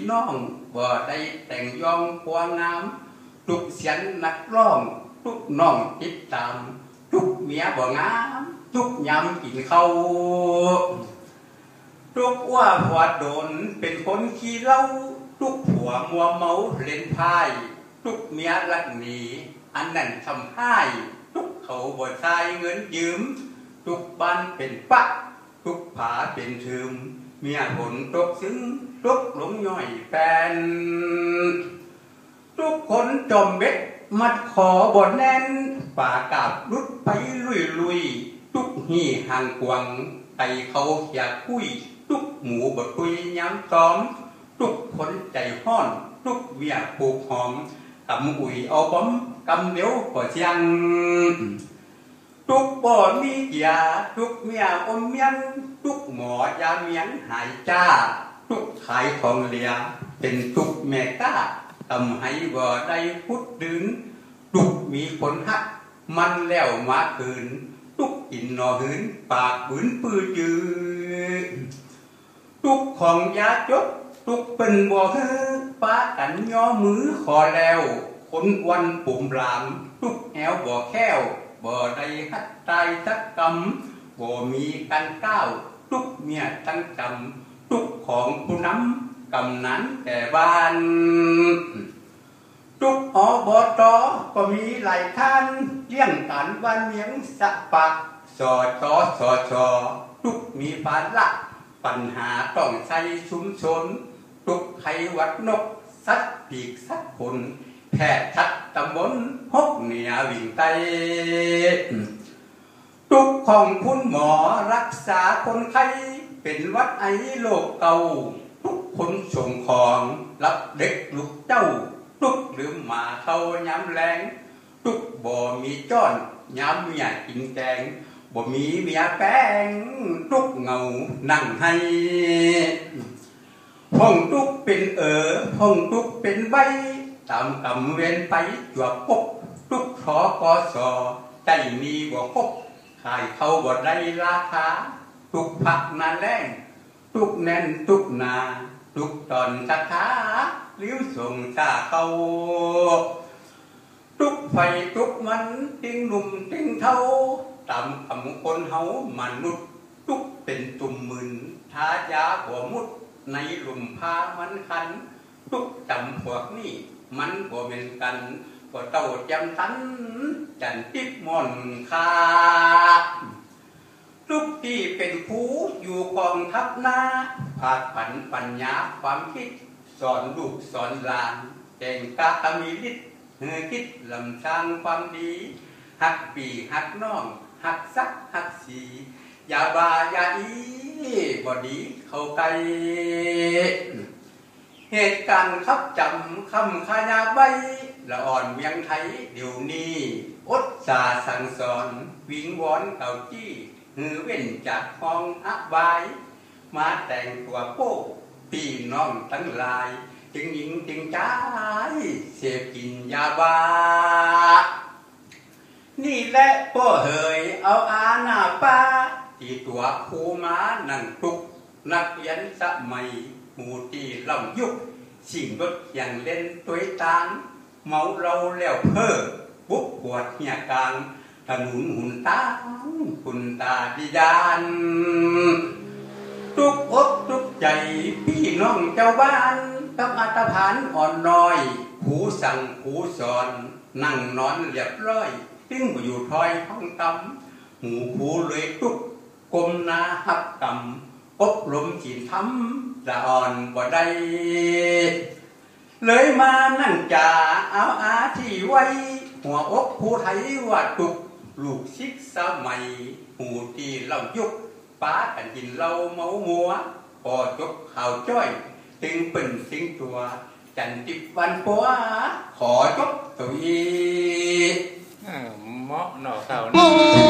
น้องบ่ได้แต่งยองพวงงามทุกเสียงนักร้องทุกน้องติดตามทุกเมียบ่งามทุกยำกินข้าวทุกว่าผัวโดนเป็นคนขี้เหล้าทุกผัวมัวเมาเล่นไพ่ทุกเมียรักหนีอันนั้นทำให้ทุกเขาบ่ใช้เงินยืมทุกบ้านเป็นปะทุกผาเป็นทึมเมียผลตกซึ้งตกหลงย่อยแฟนทุกคนจมเบ็ดมัดคอบดแน่นป่ากาบรุดไปลุยทุกหี่ห่างกวางไตเขาอยากคุยทุกหมูบดคุยย้ำซ้อมทุกคนใจห้อนทุกเวียปลูกหอมกำอุ่ยเอาป้อมกำเดียวก็เชียงทุกบ่อมียาทุกเมียอมเมียนทุกหมอยาเมียนหายจ้าทุกขายของเหลียเป็นทุกแม่ก้าทำให้บ่ได้พุดดืนทุกมีคนหักมันแล้วมาคืนทุกกินนอหืนปากบืนปื้อจืดทุกของยาจกทุกเป็นบ่ฮือป้ากันย่อมือขอแล้วคนวันปุ่มรามทุกแอวบ่แค้วบ่ได้หัดตายสักกำบ่มีกันก้าวทุกเมียตั้งจำทุกของผู้นำกำนั้นแต่บ้านทุกอบตก็มีหลายท่านเลี้ยงการบ้านเมียงสะปักสอจอสอชอทุกมีภาระปัญหาต้องใช้ชุมชนทุกไขวัดนกสัตว์ปีกสัตว์คนแพทย์ชัดตำบลฮกเหนือวิ่งไตทุกของคุณหมอรักษาคนไข้เป็นวัดไอโรคเก่าทุกคนส่งของรับเด็กลูกเจ้าทุกลืมมาเข้าย้ำแรงทุกบ่มีจ้อนย้ำเมียกินแกงบ่มีเมียแป้งทุกเงานั่งให้ห้องทุกเป็นห้องทุกเป็นใบตามกำเว้นไปจวบปกทุกขอกอสอใจมีบ่คบขายเขาบ่ได้ราคาทุกผักนาแรงทุกแน่นทุกนาทุกตอนสาขาลิ้วส่งชาเขาทุกไฟทุกมันติ้งหนุ่มติ้งเท่าตามคำคนเฮามนุษย์ทุกเป็นตุ่มมึนทายาบ่มุดในหลุมพามันคันทุกจำพวกนี้มันบ่เป็นกันก็เต้าจำตันจันทิพมอนคาทุกที่เป็นผู้อยู่กองทัพนาผาดผันปัญญาความคิดสอนลูกสอนหลานแก่งกะมีฤทธิ์คิดลำช้างความดีหักปีหักน้องหักซักหักสีอย่าบาอย่าอีบ่ดีเข้าไกลเหตุการณ์ขับจำคำขยาใบละอ่อนเวียงไทยเดี๋ยวนี้อดสาสั่งสอนวิงวอนเก่าจี้หือเว้นจากห้องอบายมาแต่งตัวโป้พี่น้องทั้งหลายจึงยิงจึงจ้ายเสพกินยาบ้านี่แหละพ่อเหยเอาอาหน้าป้าที่ตัวครูมานั่งตุกนักเรียนสมัยหมู่ที่ล่ำยุคสิ่งรถอย่างเล่นตัวตางเมาเราแล้วเพ้อปุ๊บปวดเหี่ยกลางถนนหุ่นตาคุณตาดิยานทุกอกทุกใจพี่น้องเจ้าบ้านกับอัตภานอ่อนน้อยหูสั่งหูสอนนั่งนอนเรียบร้อยตึงอยู่ถอยห้องตำหูหูเลยทุกกลมนาหักกำอบรมจีนทำละอ่อนบ่ได้เลยมานั่งจ่าเอาอาที่ไว้หัวอกผู้ไทยว่าตุกลูกชิกสมัยหูที่เล่ายุกป้ากันกินเหล้าเมามัวพอจบข่าวจ้อยตึงเป็นสิงตัวจันทิพวันปัวขอจบตัวอีเหมาะหน่อเขา